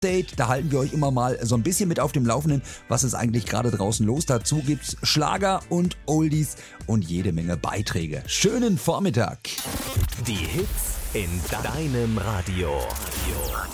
Update. Da halten wir euch immer mal so ein bisschen mit auf dem Laufenden, was ist eigentlich gerade draußen los. Dazu gibt's Schlager und Oldies und jede Menge Beiträge. Schönen Vormittag. Die Hits in deinem Radio.